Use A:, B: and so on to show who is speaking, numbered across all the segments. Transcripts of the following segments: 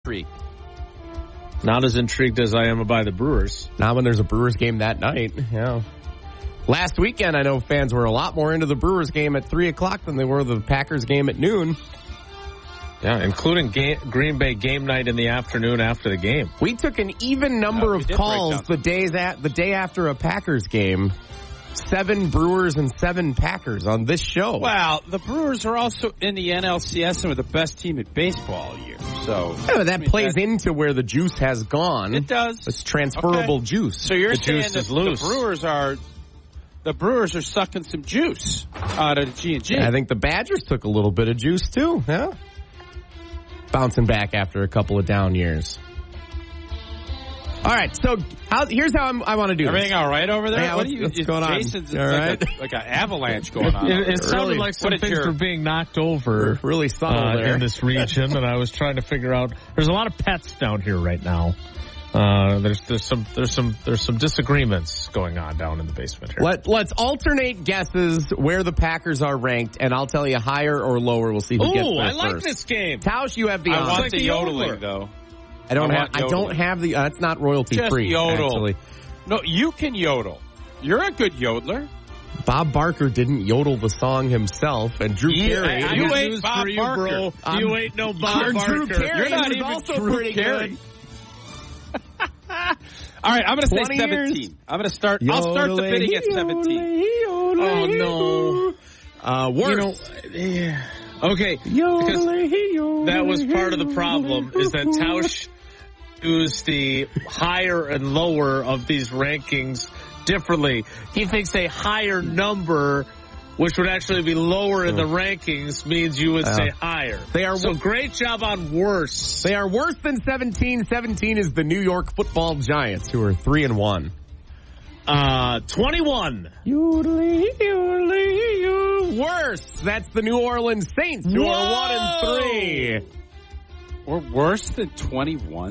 A: intrigued.
B: Not as intrigued as I am by the Brewers.
C: Not when there's a Brewers game that night. Yeah. Last weekend, I know fans were a lot more into the Brewers game at 3 o'clock than they were the Packers game at noon.
B: Yeah, including Green Bay game night in the afternoon after the game.
C: We took an even number of calls the day after a Packers game. 7 Brewers and 7 Packers on this show.
A: Well, the Brewers are also in the NLCS and were the best team in baseball all year. So
C: yeah, that plays into where the juice has gone.
A: It does.
C: It's transferable juice.
A: So you're saying
B: juice
A: that
B: is loose.
A: the Brewers are sucking some juice out of the G&G.
C: I think the Badgers took a little bit of juice too. Yeah. Bouncing back after a couple of down years. All right, so here's how I want to do
A: Everything
C: this.
A: all right over there?
C: Yeah, what's going on?
A: Jason's
C: all right?
A: like an avalanche going on.
B: It sounded like some things were being knocked over
C: really subtle there.
B: in this region, and I was trying to figure out. There's a lot of pets down here right now. There's some disagreements going on down in the basement here.
C: Let's alternate guesses where the Packers are ranked, and I'll tell you higher or lower. We'll see who gets there
B: I like
C: first.
B: this game.
C: Tausch, you have the
A: I
C: honor.
A: want the yodeling, though.
C: I don't have the. It's not royalty
A: Just
C: free.
A: yodel.
C: Actually,
A: No, you can yodel. You're a good yodeler.
C: Bob Barker didn't yodel the song himself, and Drew Carey.
A: You ain't Bob Barker.
B: Bro. You ain't no Bob Barker.
C: Drew Carey
A: You're not
C: was
A: even
C: also
A: Drew
C: pretty
A: Carey.
C: good.
A: All right, I'm going to say
C: 20 years.
A: 17. I'm going to start. I'll start the bidding at 17.
B: Oh no.
C: Worse.
B: Okay. Because that was part of the problem is that Tausch used the higher and lower of these rankings differently. He thinks a higher number, which would actually be lower in the rankings, means you would say higher.
C: They are
B: so great job on worse.
C: They are worse than 17. 17 is the New York Football Giants, who are 3-1.
B: 21.
C: Worse. That's the New Orleans Saints, who are 1-3.
A: Or worse than 21.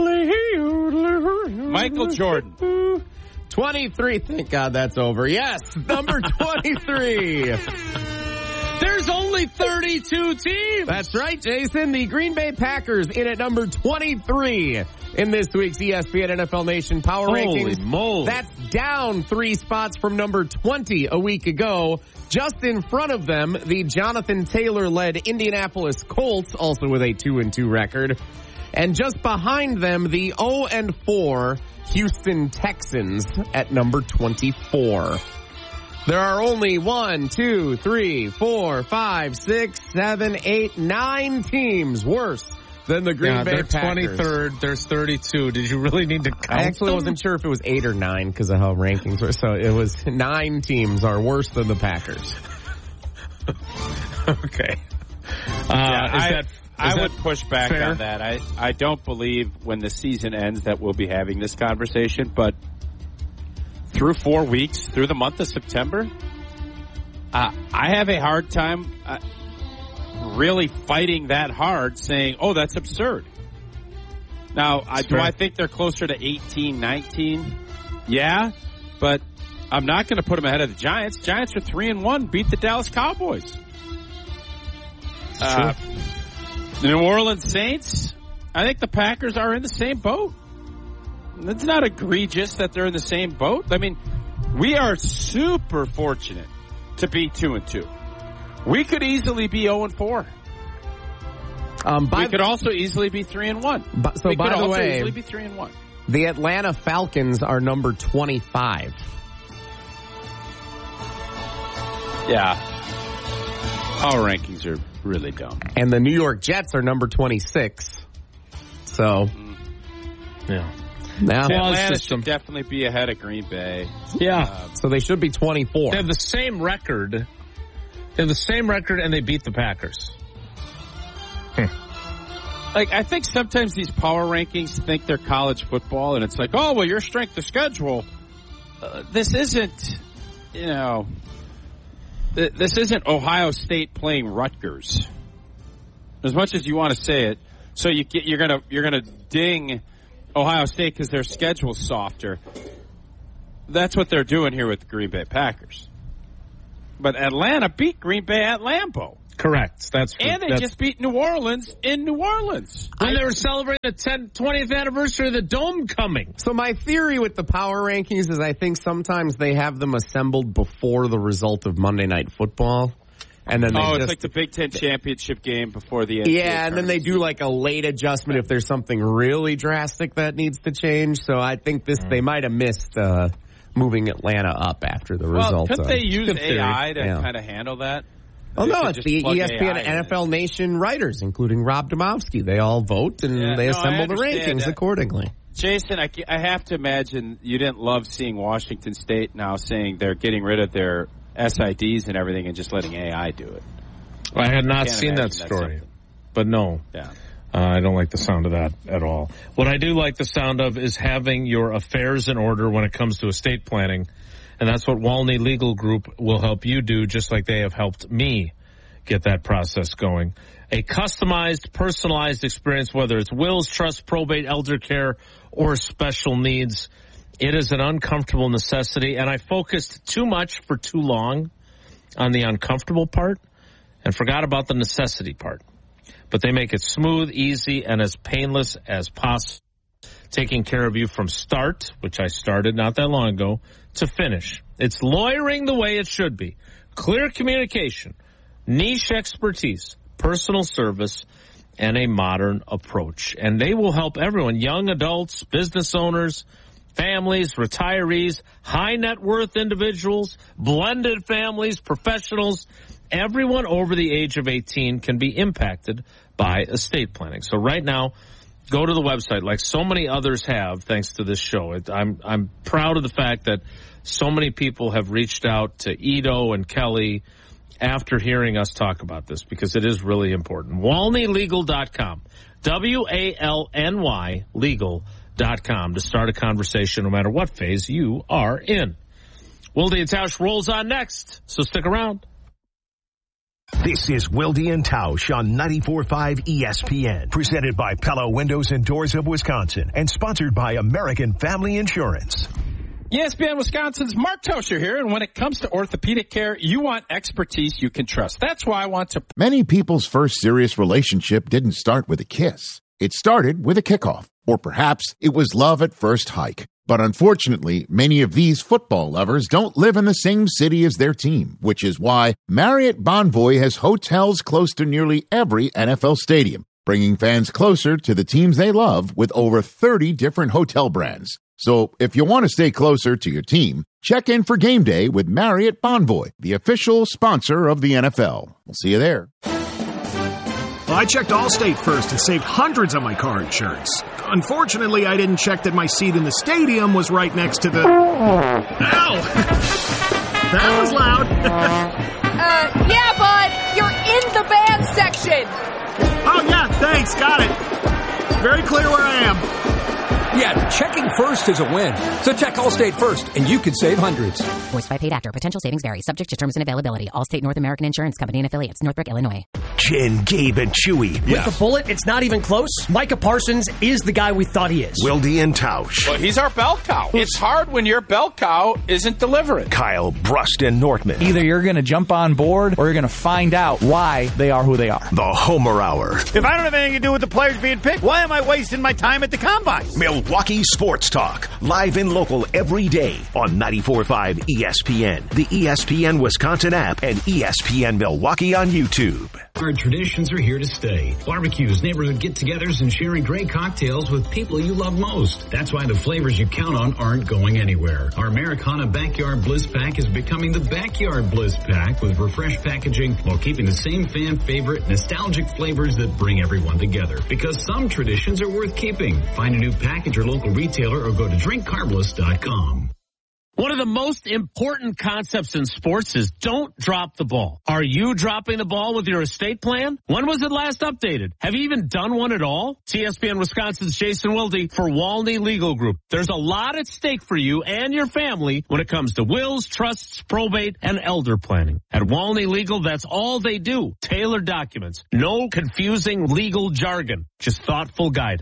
A: Michael Jordan.
C: 23. Thank God that's over. Yes, number 23.
B: There's only 32 teams.
C: That's right, Jason. The Green Bay Packers in at number 23 in this week's ESPN NFL Nation Power Rankings.
B: Moly.
C: That's down 3 spots from number 20 a week ago. Just in front of them, the Jonathan Taylor-led Indianapolis Colts, also with a 2-2 record. And just behind them, the 0-4 Houston Texans at number 24. There are only 1, 2, 3, 4, 5, 6, 7, 8, 9 teams worse than the Green Bay Packers.
B: 23rd, there's 32. Did you really need to count
C: I actually wasn't sure if it was 8 or 9 because of how rankings were. So it was 9 teams are worse than the Packers.
B: Okay.
A: I would push back
B: fair?
A: on that. I don't believe when the season ends that we'll be having this conversation, but through 4 weeks, through the month of September, I have a hard time really fighting that hard saying, oh, that's absurd. Now, do I think they're closer to 18, 19? Yeah, but I'm not going to put them ahead of the Giants. Giants are 3-1, beat the Dallas Cowboys. The New Orleans Saints, I think the Packers are in the same boat. It's not egregious that they're in the same boat. I mean, we are super fortunate to be 2-2. We could easily be 0-4. We could also easily be 3-1.
C: So, by the way,
A: easily be 3-1.
C: The Atlanta Falcons are number 25.
A: Yeah. Our rankings are really dumb.
C: And the New York Jets are number 26. So,
B: yeah.
C: Now,
A: Atlanta should definitely be ahead of Green Bay.
B: Yeah.
C: So they should be 24.
B: They have the same record. And they beat the Packers.
A: Like, I think sometimes these power rankings think they're college football, and it's like, oh, well, your strength of schedule. This isn't, this isn't Ohio State playing Rutgers. As much as you want to say it, so you're gonna ding Ohio State because their schedule's softer. That's what they're doing here with the Green Bay Packers. But Atlanta beat Green Bay at Lambeau.
B: Correct.
A: And they just beat New Orleans in New Orleans.
B: When they were celebrating the 20th anniversary of the Dome coming.
C: So my theory with the power rankings is I think sometimes they have them assembled before the result of Monday Night Football. And then
A: it's like the Big Ten championship game before the NBA
C: and then they do like a late adjustment if there's something really drastic that needs to change. So I think they might have missed moving Atlanta up after the result.
A: Couldn't they use AI to kind of handle that?
C: Oh, no, it's the ESPN NFL Nation writers, including Rob Domofsky. They all vote, and they assemble the rankings accordingly.
A: Jason, I have to imagine you didn't love seeing Washington State now saying they're getting rid of their SIDs and everything and just letting AI do it.
B: I had not seen that story, but no.
A: Yeah.
B: I don't like the sound of that at all. What I do like the sound of is having your affairs in order when it comes to estate planning. And that's what Walney Legal Group will help you do, just like they have helped me get that process going. A customized, personalized experience, whether it's wills, trust, probate, elder care, or special needs. It is an uncomfortable necessity, and I focused too much for too long on the uncomfortable part and forgot about the necessity part. But they make it smooth, easy, and as painless as possible, taking care of you from start, which I started not that long ago, to finish. It's lawyering the way it should be. Clear communication, niche expertise, personal service, and a modern approach. And they will help everyone, young adults, business owners, families, retirees, high net worth individuals, blended families, professionals. Everyone over the age of 18 can be impacted by estate planning. So right now, go to the website like so many others have, thanks to this show. I'm proud of the fact that so many people have reached out to Ito and Kelly after hearing us talk about this, because it is really important. WalneyLegal.com, WALNY legal.com, to start a conversation no matter what phase you are in. Wilde and Tausch rolls on next, so stick around.
D: This is Wilde and Tausch on 94.5 ESPN, presented by Pella Windows and Doors of Wisconsin, and sponsored by American Family Insurance.
A: ESPN Wisconsin's Mark Toscher here, and when it comes to orthopedic care, you want expertise you can trust. That's why I want to...
E: Many people's first serious relationship didn't start with a kiss. It started with a kickoff, or perhaps it was love at first hike. But unfortunately, many of these football lovers don't live in the same city as their team, which is why Marriott Bonvoy has hotels close to nearly every NFL stadium, bringing fans closer to the teams they love with over 30 different hotel brands. So if you want to stay closer to your team, check in for game day with Marriott Bonvoy, the official sponsor of the NFL. We'll see you there.
F: Well, I checked Allstate first and saved hundreds on my car insurance. Unfortunately, I didn't check that my seat in the stadium was right next to the... Ow! That was loud.
G: Yeah, bud. You're in the band section.
F: Oh, yeah, thanks. Got it. Very clear where I am.
H: Yeah, checking first is a win. So check Allstate first, and you could save hundreds.
I: Voiced by paid actor. Potential savings vary. Subject to terms and availability. Allstate North American Insurance Company and affiliates. Northbrook, Illinois.
D: Jen, Gabe, and Chewy.
J: With the bullet, it's not even close. Micah Parsons is the guy we thought he is.
D: Wilde and Tausch.
A: Well, he's our bell cow. It's hard when your bell cow isn't delivering.
D: Kyle, Brust, and Northman.
K: Either you're going to jump on board or you're going to find out why they are who they are.
D: The Homer Hour.
L: If I don't have anything to do with the players being picked, why am I wasting my time at the Combine?
D: Milwaukee Sports Talk. Live and local every day on 94.5 ESPN, the ESPN Wisconsin app, and ESPN Milwaukee on YouTube.
M: Our traditions are here to stay. Barbecues, neighborhood get-togethers, and sharing great cocktails with people you love most. That's why the flavors you count on aren't going anywhere. Our Americana Backyard Bliss Pack is becoming the Backyard Bliss Pack with refreshed packaging while keeping the same fan favorite nostalgic flavors that bring everyone together. Because some traditions are worth keeping. Find a new package or local retailer or go to drinkcarbless.com.
B: One of the most important concepts in sports is don't drop the ball. Are you dropping the ball with your estate plan? When was it last updated? Have you even done one at all? ESPN Wisconsin's Jason Wilde for Walney Legal Group. There's a lot at stake for you and your family when it comes to wills, trusts, probate, and elder planning. At Walney Legal, that's all they do. Tailored documents. No confusing legal jargon. Just thoughtful guidance.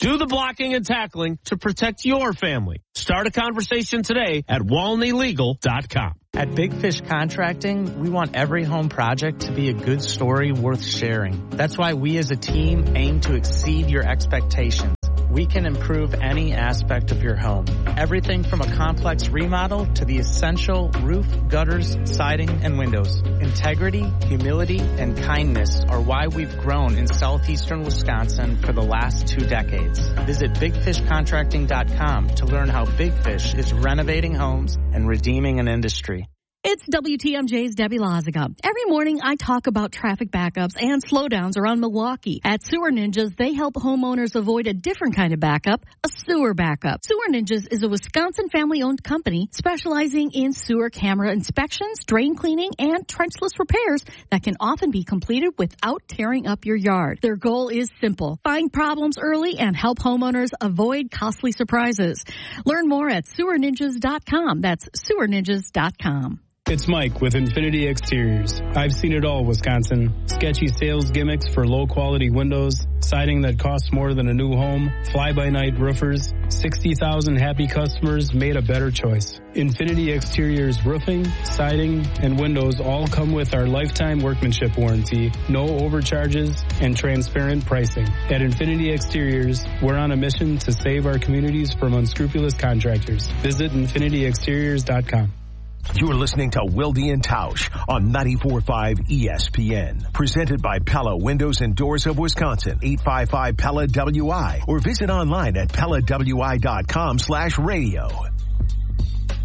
B: Do the blocking and tackling to protect your family. Start a conversation today at WalneyLegal.com.
K: At Big Fish Contracting, we want every home project to be a good story worth sharing. That's why we as a team aim to exceed your expectations. We can improve any aspect of your home. Everything from a complex remodel to the essential roof, gutters, siding, and windows. Integrity, humility, and kindness are why we've grown in southeastern Wisconsin for the last 2 decades. Visit BigFishContracting.com to learn how Big Fish is renovating homes and redeeming an industry.
N: It's WTMJ's Debbie Loziga. Every morning I talk about traffic backups and slowdowns around Milwaukee. At Sewer Ninjas, they help homeowners avoid a different kind of backup, a sewer backup. Sewer Ninjas is a Wisconsin family-owned company specializing in sewer camera inspections, drain cleaning, and trenchless repairs that can often be completed without tearing up your yard. Their goal is simple: find problems early and help homeowners avoid costly surprises. Learn more at sewerninjas.com. That's sewerninjas.com.
O: It's Mike with Infinity Exteriors. I've seen it all, Wisconsin. Sketchy sales gimmicks for low-quality windows, siding that costs more than a new home, fly-by-night roofers. 60,000 happy customers made a better choice. Infinity Exteriors roofing, siding, and windows all come with our lifetime workmanship warranty, no overcharges, and transparent pricing. At Infinity Exteriors, we're on a mission to save our communities from unscrupulous contractors. Visit infinityexteriors.com.
D: You're listening to Wilde and Tausch on 94.5 ESPN. Presented by Pella Windows and Doors of Wisconsin, 855 Pella WI, or visit online at PellaWI.com/radio.